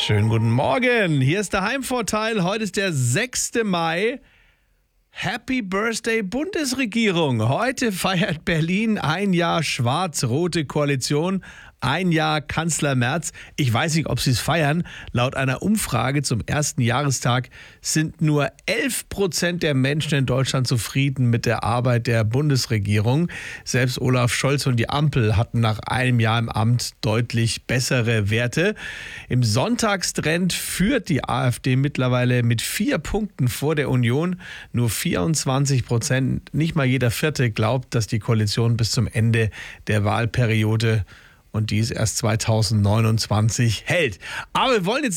Schönen guten Morgen. Hier ist der Heimvorteil. Heute ist der 6. Mai. Happy Birthday Bundesregierung. Heute feiert Berlin ein Jahr schwarz-rote Koalition, ein Jahr Kanzler Merz. Ich weiß nicht, ob sie es feiern. Laut einer Umfrage zum ersten Jahrestag sind nur 11% der Menschen in Deutschland zufrieden mit der Arbeit der Bundesregierung. Selbst Olaf Scholz und die Ampel hatten nach einem Jahr im Amt deutlich bessere Werte. Im Sonntagstrend führt die AfD mittlerweile mit 4 Punkten vor der Union. Nur 24%, nicht mal jeder Vierte, glaubt, dass die Koalition bis zum Ende der Wahlperiode, und die ist erst 2029, hält. Aber wir wollen jetzt